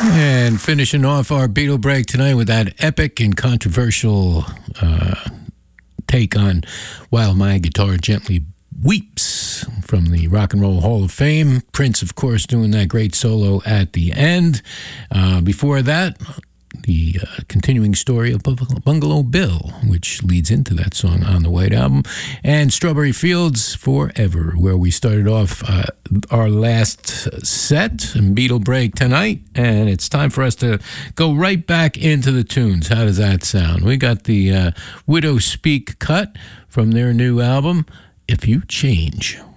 And finishing off our Beatle break tonight with that epic and controversial take on While My Guitar Gently Weeps from the Rock and Roll Hall of Fame. Prince, of course, doing that great solo at the end. Before that, the continuing story of Bungalow Bill, which leads into that song on the White Album, and Strawberry Fields Forever, where we started off our last set and Beatle break tonight, and it's time for us to go right back into the tunes. How does that sound? We got the Widow Speak cut from their new album, If You Change.